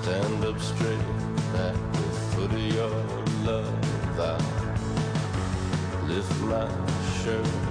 stand up straight at the foot of your love. I'll lift my shirt